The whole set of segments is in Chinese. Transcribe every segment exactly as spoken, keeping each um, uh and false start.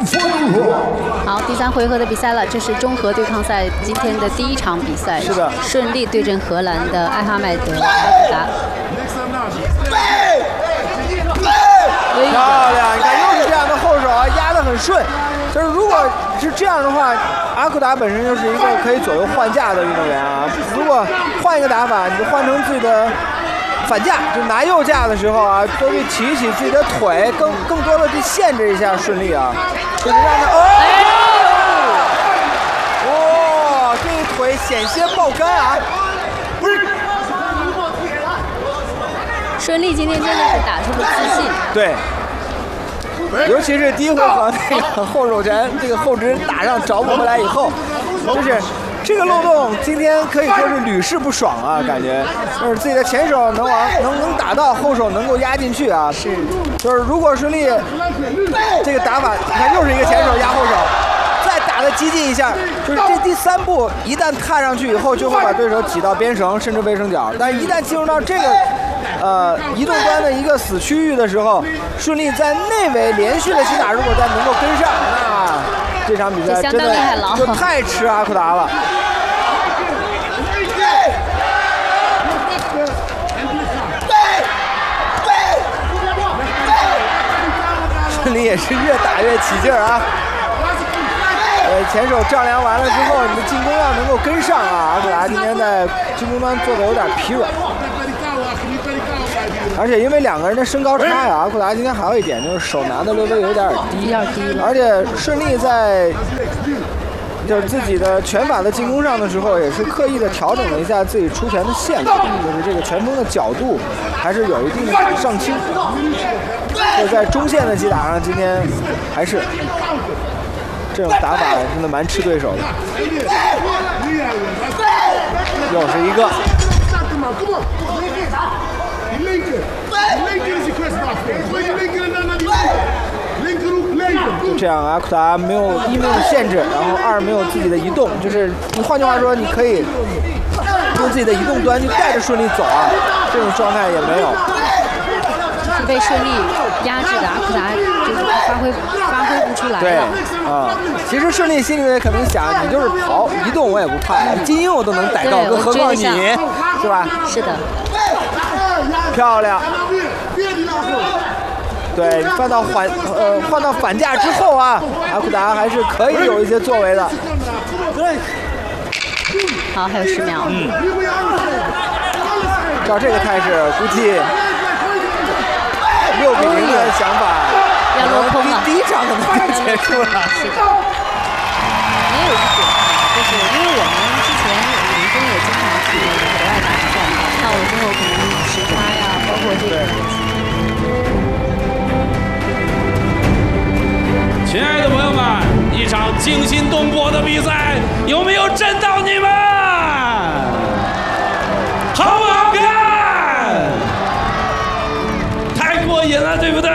好，第三回合的比赛了，这是中荷对抗赛今天的第一场比赛。 是的， 顺利对阵荷兰的艾哈迈德·阿布达。 漂亮！你看，又是这样的后手啊，压得很顺。就是如果是这样的话，阿库达本身就是一个可以左右换架的运动员啊。如果换一个打法，你就换成自己的反架，就拿右架的时候啊，多去提起自己的腿，更更多的去限制一下顺利啊，就是让他哦，哇，这一腿险些爆肝啊！不是。 顺利今天真的是打出了自信。 对。尤其是第一回合那个后手拳，这个后直打上找不回来以后，就是这个漏洞，今天可以说是屡试不爽啊，感觉就是自己的前手能往能能打到，后手能够压进去啊。是，就是如果顺利这个打法，你看又是一个前手压后手，再打的激进一下，就是这第三步一旦踏上去以后，就会把对手挤到边绳甚至卫生角，但是一旦进入到这个。呃，移动端的一个死区域的时候，顺利在内围连续的击打，如果再能够跟上，那这场比赛真的就太吃阿库达了。顺利也是越打越起劲儿啊！呃，前手丈量完了之后，你的进攻要能够跟上啊！阿库达今天在进攻端做的有点疲软。而且因为两个人的身高差呀，阿库达今天还有一点就是手拿的略微有点低， 有点低了。 而且顺利在就是自己的拳法的进攻上的时候，也是刻意的调整了一下自己出拳的线路，就是这个拳风的角度还是有一定的上倾。就在中线的击打上，今天还是这种打法真的蛮吃对手的。又是一个。就这样，阿库达没有一没有限制，然后二没有自己的移动，就是你换句话说，你可以用自己的移动端去带着顺利走啊，这种状态也没有。 是被顺利压制的，阿库达就是发挥发挥不出来了。 对，啊、嗯，其实顺利心里面可能想，你就是跑移动我也不怕，精英我都能逮到，更何况你，是吧？ 是的。 漂亮。对，换到反呃换到反架之后啊，阿库达还是可以有一些作为的。对。 好，还有十秒。 嗯。照这个态势，估计六比零的想法， 要落空了。 第一场可能就结束了。 是的。也有一点，就是因为我们之前林峰也经常去国外打比赛，到了之后可能时差呀，包括这个。 亲爱的朋友们，一场惊心动魄的比赛，有没有震到你们？好不好看？太过瘾了，对不对？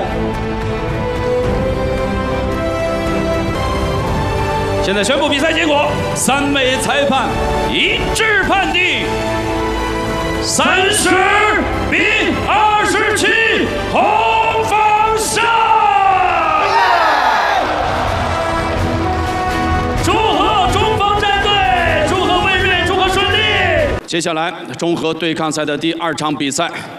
现在宣布比赛结果，三位裁判一致判定，三十比二十七，红方胜。接下来，中荷对抗赛的第二场比赛，